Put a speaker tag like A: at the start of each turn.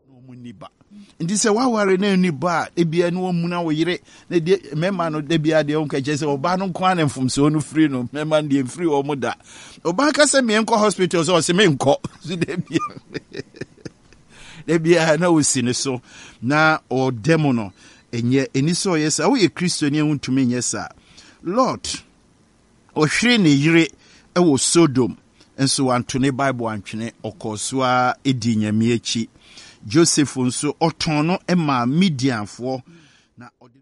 A: Muniba. Ndi se waware na niba ebia no muna wo yire na de mema no de bia de onka je se oba no kwa na mfumso no free no mema de free o mu da oba ka se me enko hospital so se me enko so de bia na usine so na o demo no enye eniso yesa wo ye Kristo ni huntumi nyesa Lord o hwire ne yire e wo Sodom enso antone Bible antwene okosoa edi nyame achi Joseph nso otono ema Midianfo na